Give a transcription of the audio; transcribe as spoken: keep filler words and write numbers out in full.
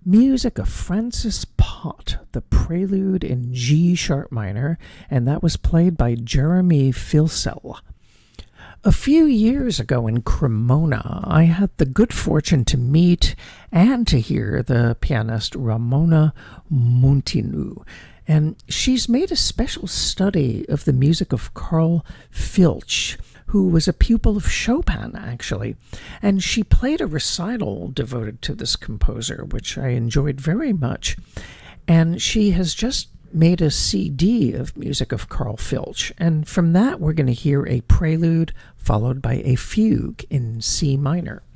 music of Francis Pott, the Prelude in G sharp minor, and that was played by Jeremy Filsell. A few years ago in Cremona, I had the good fortune to meet and to hear the pianist Ramona Munteanu, and she's made a special study of the music of Carl Filch, who was a pupil of Chopin, actually, and she played a recital devoted to this composer, which I enjoyed very much, and she has just made a C D of music of Carl Filch, and from that we're going to hear a prelude followed by a fugue in C minor.